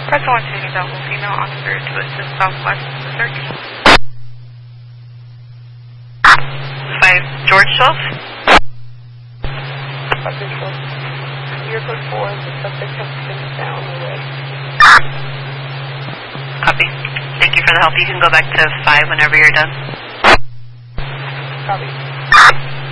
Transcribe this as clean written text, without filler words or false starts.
Press 1 to any available female officer to assist Southwest with the search. 5 George Schultz. 5 George Schultz. Your code 4, the subject has been found away. Copy. Thank you for the help. You can go back to 5 whenever you're done. Copy.